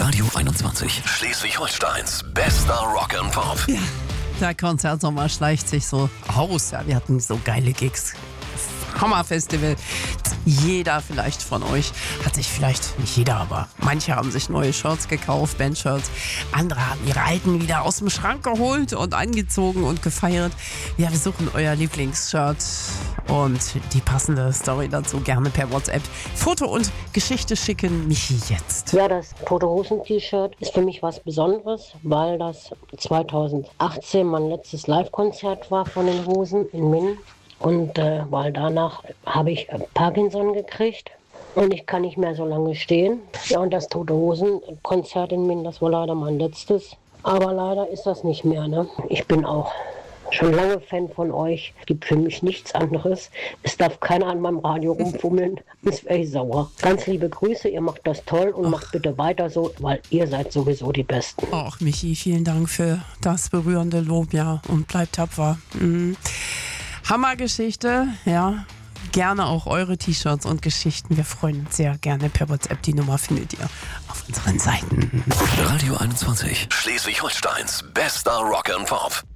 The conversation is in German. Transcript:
Radio 21. Schleswig-Holsteins bester Rock and Pop. Ja, der Konzertsommer schleicht sich so aus. Ja, wir hatten so geile Gigs. Hammerfestival. Jeder vielleicht von euch hat sich vielleicht, nicht jeder, aber manche haben sich neue Shirts gekauft, Bandshirts. Andere haben ihre alten wieder aus dem Schrank geholt und angezogen und gefeiert. Ja, wir suchen euer Lieblingsshirt und die passende Story dazu gerne per WhatsApp. Foto und Geschichte schicken Michi jetzt. Ja, das Tote Hosen T-Shirt ist für mich was Besonderes, weil das 2018 mein letztes Live-Konzert war von den Hosen in Minden. Und weil danach habe ich Parkinson gekriegt und ich kann nicht mehr so lange stehen. Ja, und das Tote Hosen Konzert in Minden, das war leider mein letztes. Aber leider ist das nicht mehr, ne? Ich bin auch schon lange Fan von euch. Es gibt für mich nichts anderes. Es darf keiner an meinem Radio rumfummeln. Das wäre ich sauer. Ganz liebe Grüße, ihr macht das toll und macht bitte weiter so, weil ihr seid sowieso die Besten. Ach, Michi, vielen Dank für das berührende Lob, ja. Und bleibt tapfer. Hammergeschichte, ja. Gerne auch eure T-Shirts und Geschichten. Wir freuen uns sehr gerne per WhatsApp. Die Nummer findet ihr auf unseren Seiten. Radio 21. Schleswig-Holsteins bester Rock and Pop.